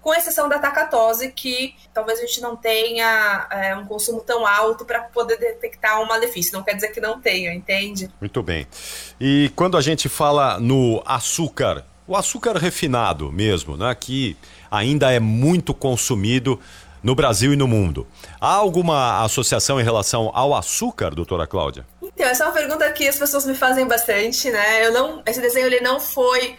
com exceção da tacatose, que talvez a gente não tenha um consumo tão alto para poder detectar um malefício. Não quer dizer que não tenha, entende? Muito bem. E quando a gente fala no açúcar, o açúcar refinado mesmo, né, que ainda é muito consumido no Brasil e no mundo. Há alguma associação em relação ao açúcar, doutora Cláudia? Então, essa é uma pergunta que as pessoas me fazem bastante, né? Esse desenho ele não foi...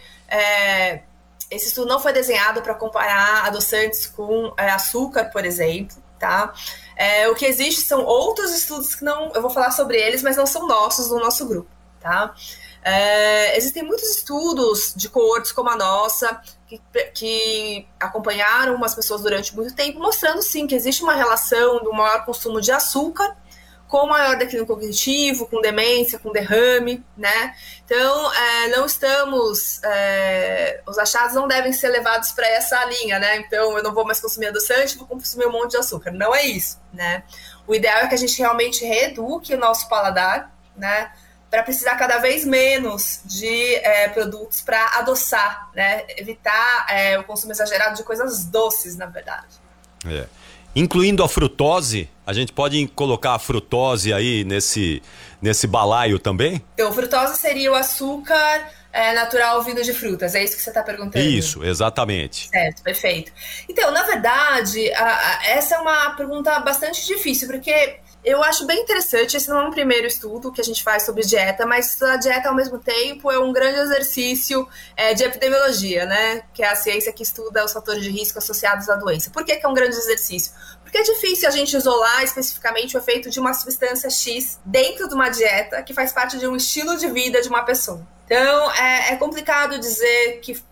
esse estudo não foi desenhado para comparar adoçantes com açúcar, por exemplo, tá? O que existe são outros estudos que não... Eu vou falar sobre eles, mas não são nossos, do nosso grupo, tá? Existem muitos estudos de coortes como a nossa que acompanharam umas pessoas durante muito tempo, mostrando sim que existe uma relação do maior consumo de açúcar com maior declínio cognitivo, com demência, com derrame, né? Então, não estamos... os achados não devem ser levados para essa linha, né? Então, eu não vou mais consumir adoçante, vou consumir um monte de açúcar. Não é isso, né? O ideal é que a gente realmente reeduque o nosso paladar, né? Para precisar cada vez menos de produtos para adoçar, né? Evitar o consumo exagerado de coisas doces, na verdade. Incluindo a frutose, a gente pode colocar a frutose aí nesse balaio também? Então, frutose seria o açúcar natural vindo de frutas, é isso que você está perguntando? Isso, exatamente. Certo, perfeito. Então, na verdade, essa é uma pergunta bastante difícil, porque eu acho bem interessante, esse não é um primeiro estudo que a gente faz sobre dieta, mas a dieta, ao mesmo tempo, é um grande exercício de epidemiologia, né? Que é a ciência que estuda os fatores de risco associados à doença. Por que é um grande exercício? Porque é difícil a gente isolar especificamente o efeito de uma substância X dentro de uma dieta que faz parte de um estilo de vida de uma pessoa. Então, é complicado dizer que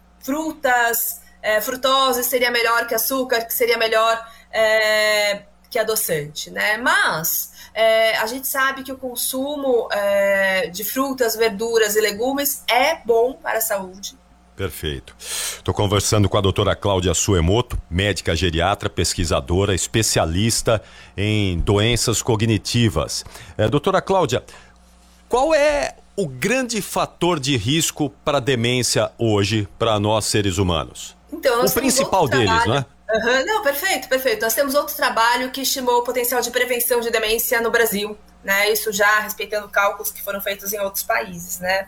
frutose seria melhor que açúcar, que seria melhor que adoçante, né? Mas a gente sabe que o consumo de frutas, verduras e legumes é bom para a saúde. Perfeito. Estou conversando com a doutora Cláudia Suemoto, médica geriatra, pesquisadora, especialista em doenças cognitivas. Doutora Cláudia, qual é o grande fator de risco para a demência hoje, para nós seres humanos? Então, o principal deles, não é? Não, perfeito. Nós temos outro trabalho que estimou o potencial de prevenção de demência no Brasil, né? Isso já respeitando cálculos que foram feitos em outros países, né?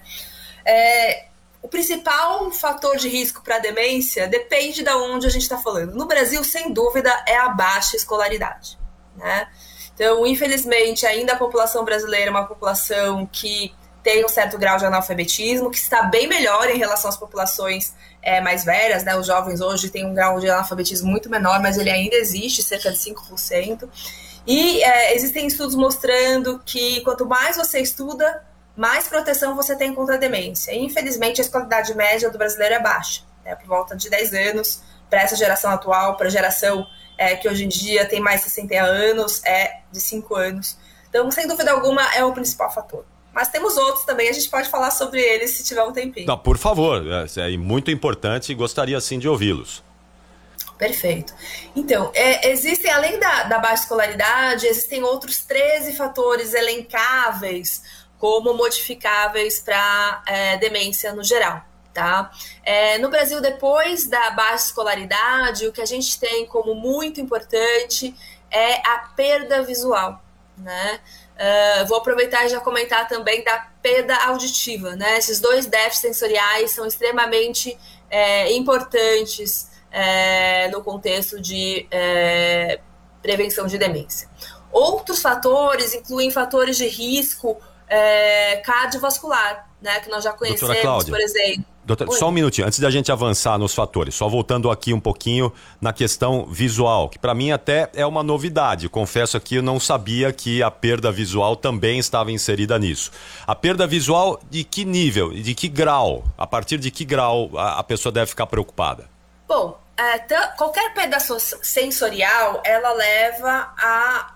O principal fator de risco para a demência depende de onde a gente está falando. No Brasil, sem dúvida, é a baixa escolaridade, né? Então, infelizmente, ainda a população brasileira é uma população que tem um certo grau de analfabetismo, que está bem melhor em relação às populações mais velhas, né? Os jovens hoje têm um grau de analfabetismo muito menor, mas ele ainda existe, cerca de 5%. E existem estudos mostrando que quanto mais você estuda, mais proteção você tem contra a demência. E, infelizmente, a escolaridade média do brasileiro é baixa, né? Por volta de 10 anos, para essa geração atual, para a geração que hoje em dia tem mais de 60 anos, é de 5 anos. Então, sem dúvida alguma, é o principal fator. Mas temos outros também, a gente pode falar sobre eles se tiver um tempinho. Não, por favor, é muito importante e gostaria sim de ouvi-los. Perfeito. Então, existem, além da baixa escolaridade, existem outros 13 fatores elencáveis como modificáveis para demência no geral, tá? No Brasil, depois da baixa escolaridade, o que a gente tem como muito importante é a perda visual, né? Vou aproveitar e já comentar também da perda auditiva, né? Esses dois déficits sensoriais são extremamente importantes no contexto de prevenção de demência. Outros fatores incluem fatores de risco cardiovascular, né? Que nós já conhecemos, por exemplo. Doutora, só um minutinho, antes da gente avançar nos fatores, só voltando aqui um pouquinho na questão visual, que para mim até é uma novidade. Confesso aqui, eu não sabia que a perda visual também estava inserida nisso. A perda visual de que nível, de que grau? A partir de que grau a pessoa deve ficar preocupada? Bom, qualquer perda sensorial, ela leva a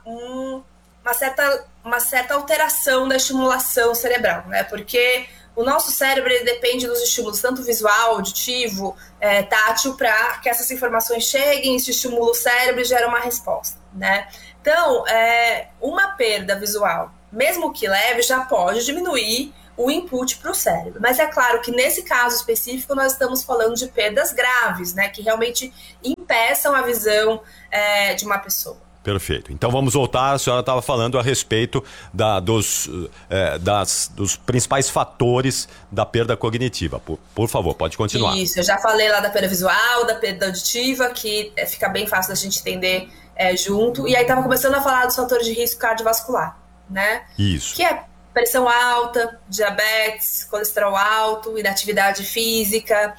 uma certa alteração da estimulação cerebral, né? Porque o nosso cérebro ele depende dos estímulos, tanto visual, auditivo, tátil, para que essas informações cheguem, isso estimula o cérebro e gera uma resposta, né? Então, uma perda visual, mesmo que leve, já pode diminuir o input para o cérebro. Mas é claro que nesse caso específico nós estamos falando de perdas graves, né? Que realmente impeçam a visão de uma pessoa. Perfeito. Então vamos voltar, a senhora estava falando a respeito dos principais fatores da perda cognitiva. Por favor, pode continuar. Isso, eu já falei lá da perda visual, da perda auditiva, que fica bem fácil da gente entender junto. E aí estava começando a falar dos fatores de risco cardiovascular, né? Isso. Que é pressão alta, diabetes, colesterol alto, inatividade física,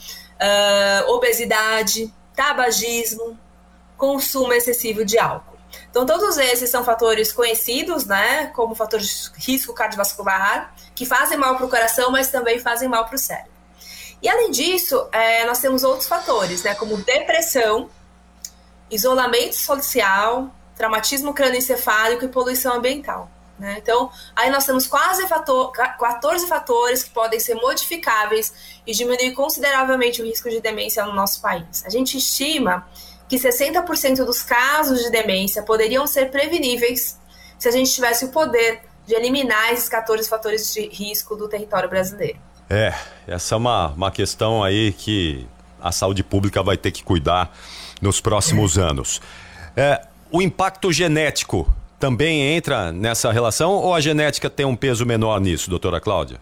obesidade, tabagismo, consumo excessivo de álcool. Então, todos esses são fatores conhecidos, né, como fatores de risco cardiovascular, que fazem mal para o coração, mas também fazem mal para o cérebro. E, além disso, nós temos outros fatores, né, como depressão, isolamento social, traumatismo crânioencefálico e poluição ambiental. Né? Então, aí nós temos quase 14 fatores que podem ser modificáveis e diminuir consideravelmente o risco de demência no nosso país. A gente estima que 60% dos casos de demência poderiam ser preveníveis se a gente tivesse o poder de eliminar esses 14 fatores de risco do território brasileiro. Essa é uma questão aí que a saúde pública vai ter que cuidar nos próximos anos. O impacto genético também entra nessa relação ou a genética tem um peso menor nisso, doutora Cláudia?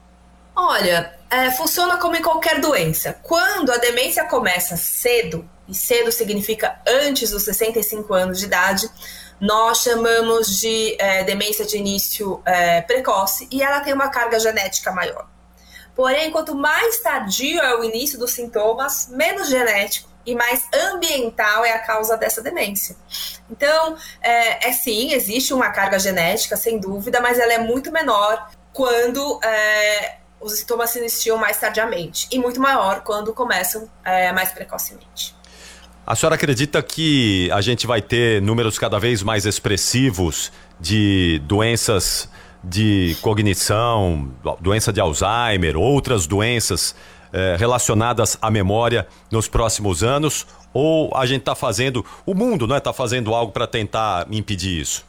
Olha, funciona como em qualquer doença. Quando a demência começa cedo, e cedo significa antes dos 65 anos de idade, nós chamamos de demência de início precoce e ela tem uma carga genética maior. Porém, quanto mais tardio é o início dos sintomas, menos genético e mais ambiental é a causa dessa demência. Então, sim, existe uma carga genética, sem dúvida, mas ela é muito menor quando os sintomas se iniciam mais tardiamente e muito maior quando começam mais precocemente. A senhora acredita que a gente vai ter números cada vez mais expressivos de doenças de cognição, doença de Alzheimer, outras doenças relacionadas à memória nos próximos anos? Ou a gente está fazendo, o mundo está fazendo algo para tentar impedir isso?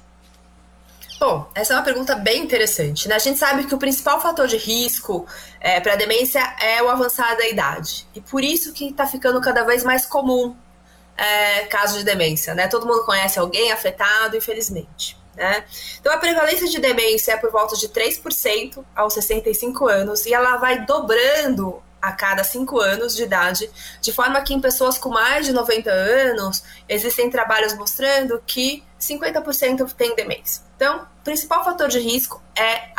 Bom, essa é uma pergunta bem interessante, né? A gente sabe que o principal fator de risco para a demência é o avançar da idade. E por isso que está ficando cada vez mais comum casos de demência, né? Todo mundo conhece alguém afetado, infelizmente. Né? Então, a prevalência de demência é por volta de 3% aos 65 anos e ela vai dobrando a cada 5 anos de idade, de forma que em pessoas com mais de 90 anos, existem trabalhos mostrando que 50% têm demência. Então, o principal fator de risco é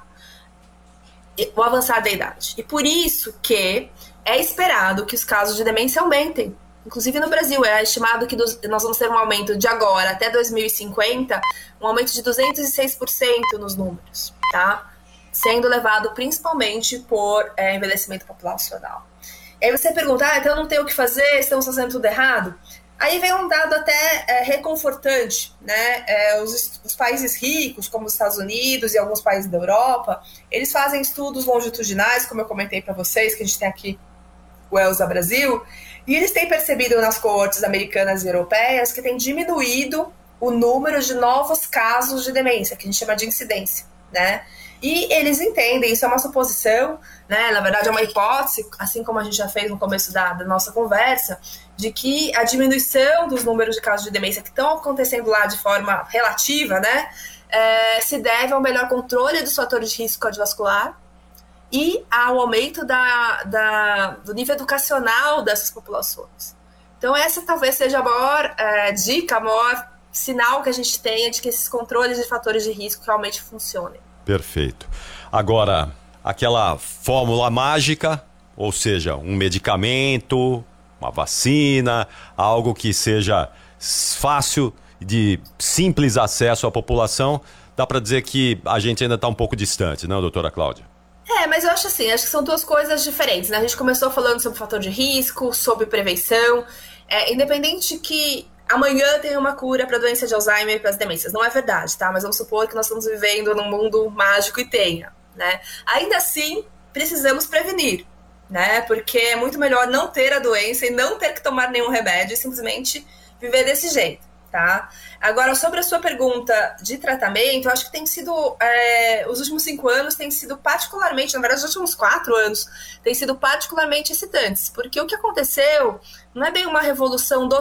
o avançar da idade. E por isso que é esperado que os casos de demência aumentem. Inclusive no Brasil, é estimado que nós vamos ter um aumento de agora até 2050, um aumento de 206% nos números, tá? Sendo levado principalmente por envelhecimento populacional. E aí você pergunta, então não tem o que fazer, estamos fazendo tudo errado? Aí vem um dado até reconfortante, né? Os países ricos, como os Estados Unidos e alguns países da Europa, eles fazem estudos longitudinais, como eu comentei para vocês, que a gente tem aqui o ELSA Brasil, e eles têm percebido nas coortes americanas e europeias que tem diminuído o número de novos casos de demência, que a gente chama de incidência, né? E eles entendem, isso é uma suposição, né? Na verdade é uma hipótese, assim como a gente já fez no começo da nossa conversa, de que a diminuição dos números de casos de demência que estão acontecendo lá de forma relativa, né? Se deve ao melhor controle dos fatores de risco cardiovascular e ao aumento do nível educacional dessas populações. Então essa talvez seja a maior dica, a maior sinal que a gente tenha de que esses controles de fatores de risco realmente funcionem. Perfeito. Agora, aquela fórmula mágica, ou seja, um medicamento, uma vacina, algo que seja fácil, de simples acesso à população, dá para dizer que a gente ainda está um pouco distante, não, doutora Cláudia? Mas eu acho assim, acho que são duas coisas diferentes, né? A gente começou falando sobre fator de risco, sobre prevenção, independente que amanhã tem uma cura para a doença de Alzheimer e para as demências. Não é verdade, tá? Mas vamos supor que nós estamos vivendo num mundo mágico e tenha, né? Ainda assim, precisamos prevenir, né? Porque é muito melhor não ter a doença e não ter que tomar nenhum remédio e simplesmente viver desse jeito, tá? Agora, sobre a sua pergunta de tratamento, eu acho que tem sido, os últimos 5 anos têm sido particularmente, na verdade, os últimos 4 anos, têm sido particularmente excitantes, porque o que aconteceu não é bem uma revolução do